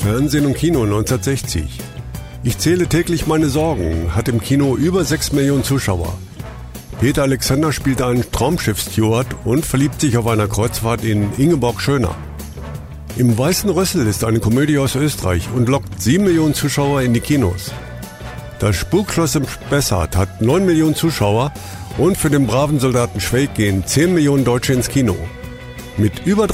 Fernsehen und Kino 1960. Ich zähle täglich meine Sorgen hat im Kino über 6 Millionen Zuschauer. Peter Alexander spielt einen Traumschiff-Steward und verliebt sich auf einer Kreuzfahrt in Ingeborg Schöner. Im Weißen Rössel ist eine Komödie aus Österreich und lockt 7 Millionen Zuschauer in die Kinos. Das Spukschloss im Spessart hat 9 Millionen Zuschauer und für den braven Soldaten Schweig gehen 10 Millionen Deutsche ins Kino. Mit über